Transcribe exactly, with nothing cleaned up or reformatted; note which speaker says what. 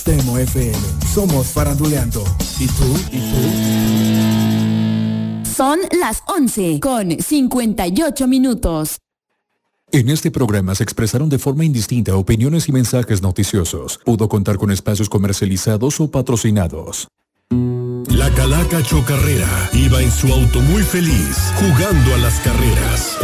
Speaker 1: Temo F M. Somos faranduleando. ¿Y tú? ¿Y tú?
Speaker 2: Son las once con cincuenta y ocho minutos.
Speaker 3: En este programa se expresaron de forma indistinta opiniones y mensajes noticiosos. Pudo contar con espacios comercializados o patrocinados.
Speaker 4: La calaca chocarrera iba en su auto muy feliz, jugando a las carreras.